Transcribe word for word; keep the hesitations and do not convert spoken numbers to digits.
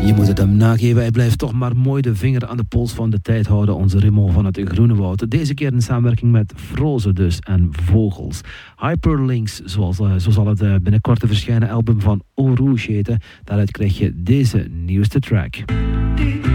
Je moet het hem nageven, hij blijft toch maar mooi de vinger aan de pols van de tijd houden. Onze Remo van het Groene Woud. Deze keer in samenwerking met Frozen dus en Vogels. Hyperlinks, zoals, uh, zo zal het uh, binnenkort te verschijnen album van Eau Rouge heten. Daaruit krijg je deze nieuwste track.